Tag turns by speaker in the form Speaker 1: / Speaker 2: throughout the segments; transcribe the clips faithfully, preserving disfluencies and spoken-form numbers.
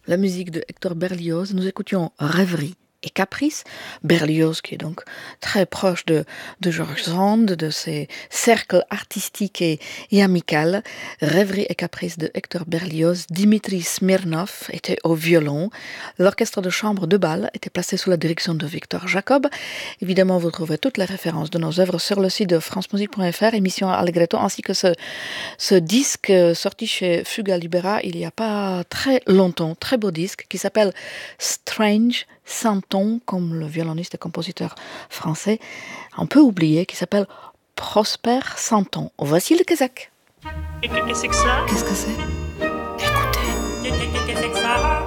Speaker 1: la musique de Hector Berlioz. Nous écoutions Rêverie et Caprice. Berlioz qui est donc très proche de, de George Sand, de ses cercles artistiques et, et amicaux. Rêverie et Caprice de Hector Berlioz. Dimitri Smirnov était au violon. L'orchestre de chambre de Bâle était placé sous la direction de Victor Jacob. Évidemment, vous trouvez toutes les références de nos œuvres sur le site de france musique point f r, émission Allegretto, ainsi que ce, ce disque sorti chez Fuga Libera il n'y a pas très longtemps, très beau disque, qui s'appelle Strange Santon, comme le violoniste et compositeur français, un peu oublié, qui s'appelle Prosper Santon. Voici le Kazakh.
Speaker 2: Qu'est-ce que c'est que ça?
Speaker 1: Qu'est-ce que c'est? Écoutez.
Speaker 2: Qu'est-ce que c'est que ça?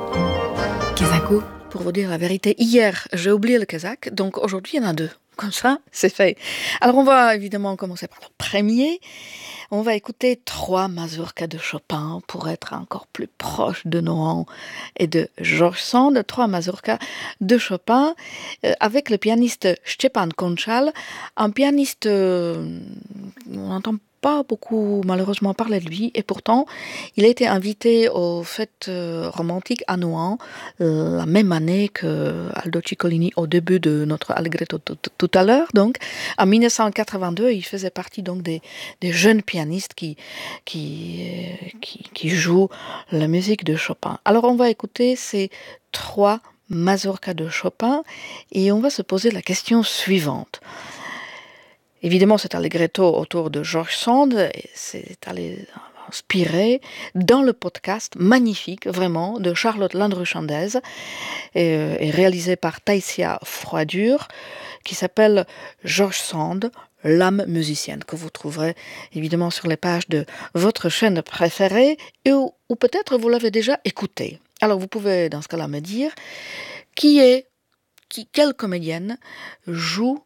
Speaker 1: Kazako. Pour vous dire la vérité, hier, j'ai oublié le Kazakh, donc aujourd'hui, il y en a deux. Comme ça, c'est fait. Alors, on va évidemment commencer par le premier. On va écouter trois mazurkas de Chopin pour être encore plus proche de Nohan et de George Sand. Trois mazurkas de Chopin euh, avec le pianiste Stepan Konchal, un pianiste, euh, on n'entend pas beaucoup malheureusement parler de lui, et pourtant il a été invité aux fêtes euh, romantiques à Nohant euh, la même année que Aldo Ciccolini au début de notre Allegretto tout, tout à l'heure. Donc en dix-neuf cent quatre-vingt-deux, il faisait partie donc des, des jeunes pianistes qui, qui, qui, qui jouent la musique de Chopin. Alors on va écouter ces trois mazurkas de Chopin et on va se poser la question suivante. Évidemment, cet allegretto autour de George Sand, et c'est allé inspiré dans le podcast magnifique, vraiment, de Charlotte Landru-Chandez, et, et réalisé par Taïsia Froidure, qui s'appelle George Sand, l'âme musicienne, que vous trouverez évidemment sur les pages de votre chaîne préférée, et où, ou peut-être vous l'avez déjà écouté. Alors vous pouvez dans ce cas-là me dire qui est, qui, quelle comédienne joue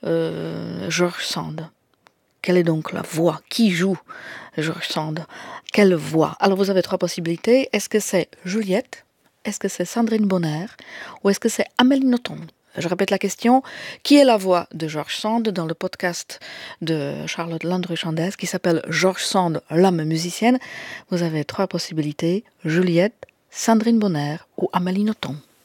Speaker 1: Euh, George Sand. Quelle est donc la voix? Qui joue George Sand? Quelle voix? Alors vous avez trois possibilités. Est-ce que c'est Juliette? Est-ce que c'est Sandrine Bonnaire? Ou est-ce que c'est Amélie Nothomb? Je répète la question. Qui est la voix de George Sand dans le podcast de Charlotte Landru-Chandez qui s'appelle George Sand, l'âme musicienne? Vous avez trois possibilités. Juliette, Sandrine Bonnaire ou Amélie Nothomb.